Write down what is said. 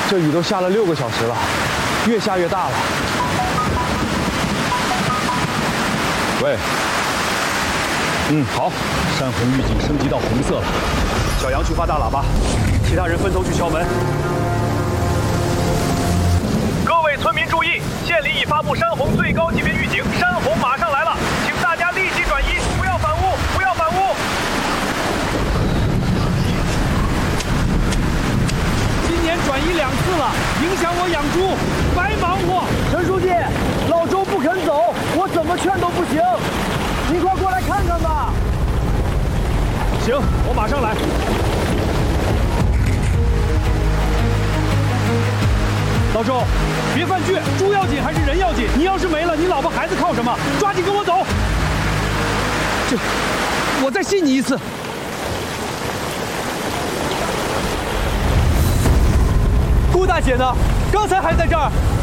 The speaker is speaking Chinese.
这雨都下了6个小时了，越下越大了。喂，好，山洪预警升级到红色了。小杨去发大喇叭，其他人分头去敲门。 各位村民注意，县里已发布山洪最高级别预警，山洪马上来了，请大家立即转移，不要反屋，不要反屋。 今年转移2次了，影响我养猪，白忙活。 陈书记，老周不肯走，我怎么劝都不行，您快过来看看吧。 行，我马上来。老周，别犯倔，猪要紧还是人要紧？你要是没了，你老婆孩子靠什么？抓紧跟我走。我再信你一次。 顾大姐呢？刚才还在这儿。